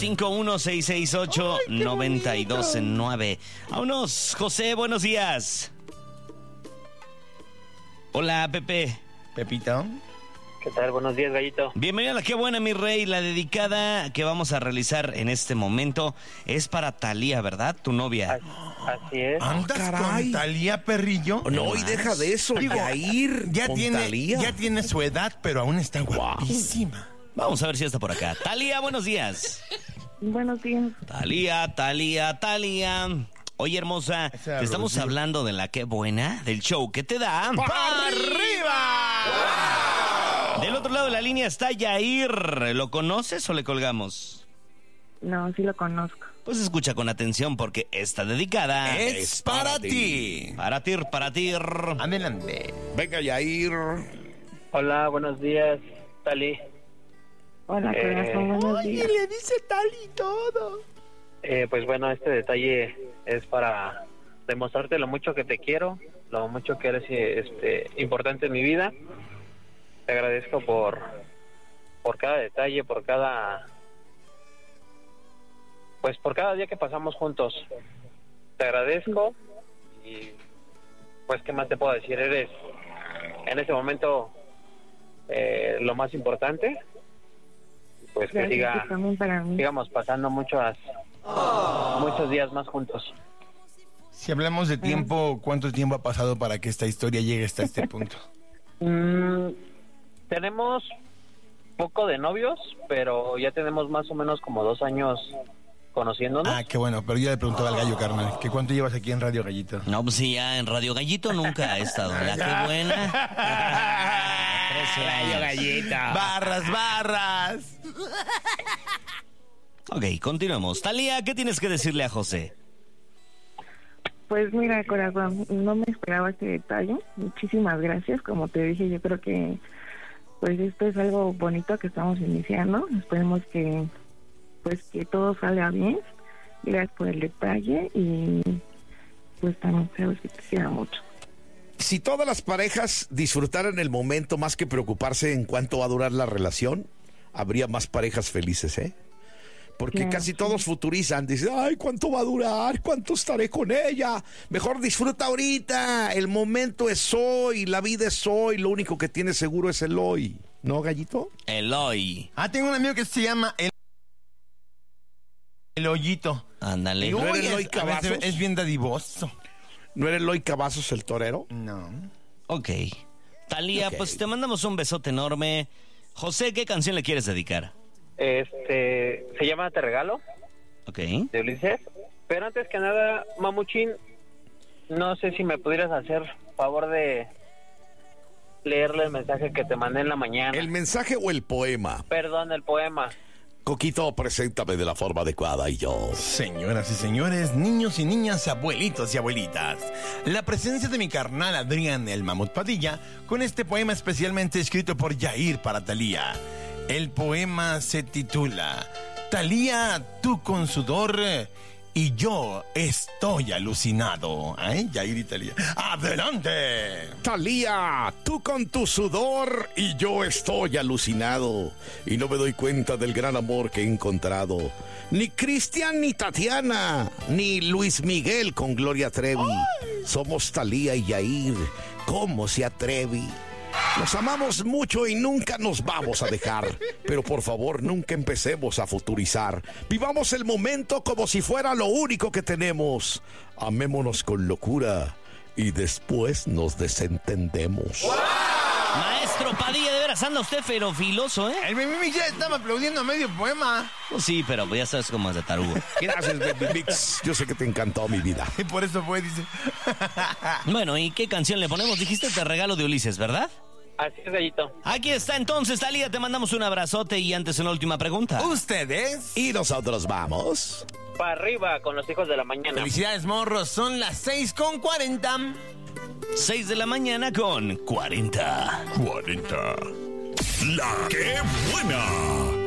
851-668-9209. Vámonos, José, buenos días. Hola, Pepe. Pepito. ¿Qué tal? Buenos días, Gallito. Bienvenido a La Qué Buena, mi rey. La dedicada que vamos a realizar en este momento es para Talía, ¿verdad? Tu novia. Así es. ¿Andas con Talía, perrillo? No, y deja de eso, Yair. Ya con tiene, Talía. ya tiene su edad, pero aún está guapísima. Vamos a ver si está por acá. Talía, buenos días. Buenos días. Talía. Oye, hermosa, te estamos hablando de La Qué Buena, del show que te da ¡Para arriba! Del otro lado de la línea está Yair. ¿Lo conoces o le colgamos? No, sí lo conozco. Pues escucha con atención porque esta dedicada Es para ti. Para ti. Adelante. Venga, Yair. Hola, buenos días, Tali. Hola, corazón, buenos días. le dice tal y todo. Pues bueno, este detalle es para demostrarte lo mucho que te quiero, lo mucho que eres importante en mi vida. Te agradezco por cada detalle, por cada día que pasamos juntos. Te agradezco y pues qué más te puedo decir, eres en este momento lo más importante. Pues que Gracias, también para mí. sigamos pasando muchos días más juntos. Si hablamos de tiempo, ¿cuánto tiempo ha pasado para que esta historia llegue hasta este punto? Tenemos poco de novios, pero ya tenemos más o menos como 2 años conociéndonos. Ah, qué bueno, pero yo le preguntaba al gallo, carnal, que ¿cuánto llevas aquí en Radio Gallito? No, pues sí, ya en Radio Gallito nunca ha estado. La Qué Buena. 13 años. Gallito. Barras. Ok, continuemos. Talía, ¿qué tienes que decirle a José? Pues mira, corazón, no me esperaba este detalle. Muchísimas gracias. Como te dije, yo creo que pues esto es algo bonito que estamos iniciando. Esperemos que todo salga bien. Gracias por el detalle y pues también sabes que te quiero mucho. Si todas las parejas disfrutaran el momento más que preocuparse en cuánto va a durar la relación, habría más parejas felices, ¿eh? Porque Claro, casi sí. todos futurizan, dicen, ay, ¿cuánto va a durar? ¿Cuánto estaré con ella? Mejor disfruta ahorita, el momento es hoy, la vida es hoy, lo único que tienes seguro es el hoy. ¿No, Gallito? Eloy. Tengo un amigo que se llama El Hoyito. Ándale. ¿No era Uy, Eloy a Cavazos? veces es bien dadivoso. ¿No era Eloy Cavazos el torero? No. Ok. Talía, Ok. pues te mandamos un besote enorme. José, ¿qué canción le quieres dedicar? Se llama Te Regalo, Ok. de Ulises. Pero antes que nada, Mamuchín, no sé si me pudieras hacer favor de leerle el mensaje que te mandé en la mañana. ¿El mensaje o el poema? Perdón, el poema. Coquito, preséntame de la forma adecuada y yo... Señoras y señores, niños y niñas, abuelitos y abuelitas, la presencia de mi carnal Adrián el Mamut Padilla con este poema especialmente escrito por Yair para Talía. El poema se titula Talía, tú con sudor y yo estoy alucinado. Yair y Talía. ¡Adelante! Talía, tú con tu sudor y yo estoy alucinado y no me doy cuenta del gran amor que he encontrado. Ni Cristian ni Tatiana, ni Luis Miguel con Gloria Trevi. Somos Talía y Yair. ¿Cómo se atrevi? Nos amamos mucho y nunca nos vamos a dejar. Pero por favor, nunca empecemos a futurizar. Vivamos el momento como si fuera lo único que tenemos. Amémonos con locura y después nos desentendemos. Maestro Padilla, de veras anda usted ferofiloso, ¿eh? El Baby Mix ya estaba aplaudiendo a medio poema. Pues sí, pero ya sabes cómo es de tarugo. Gracias, Baby Mix. Yo sé que te encantó mi vida. Y por eso fue, dice. Bueno, ¿y qué canción le ponemos? Dijiste Te Regalo de Ulises, ¿verdad? Así es, Gallito. Aquí está entonces, Talía, te mandamos un abrazote y antes una última pregunta. ¿Ustedes? Y nosotros vamos. Para arriba con los hijos de la mañana. Felicidades, morros. Son las 6:40. 6 de la mañana con 40. La Qué Buena.